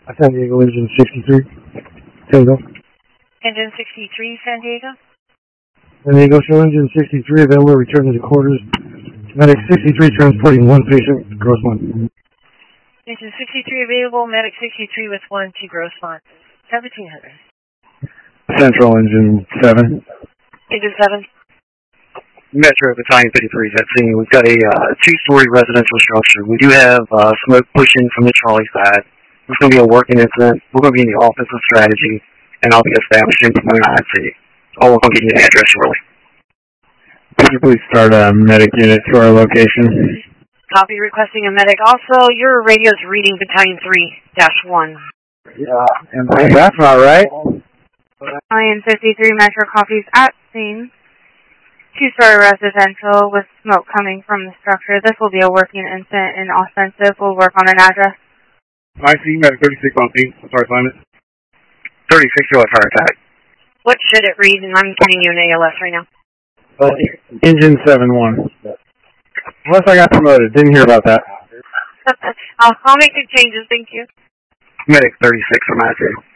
San Diego, engine 63. Tango. Engine 63, San Diego. San Diego, show engine 63 available, return to the quarters. Medic 63 transporting one patient, Grossmont. Engine 63 available, Medic 63 with 1 to Grossmont. 1700. Central, engine 7. Engine 7. Metro Battalion 53 is at scene. We've got a two-story residential structure. We do have smoke pushing from the Charlie side. It's going to be a working incident. We're going to be in the office of strategy, and I'll be establishing from IC. I'll work on getting you the address shortly. Could you please start a medic unit to our location? Copy, requesting a medic. Also, your radio's reading Battalion 3-1. Yeah, and that's not right. Battalion 53 Metro copies at scene. Two-story residential with smoke coming from the structure. This will be a working incident and offensive. We'll work on an address. IC, Medic 36 on scene. Sorry, assignment. 36 to a fire attack. What should it read? And I'm giving you an ALS right now. Engine 7-1. Unless I got promoted. Didn't hear about that. I'll make the changes. Thank you. Medic 36 from IC.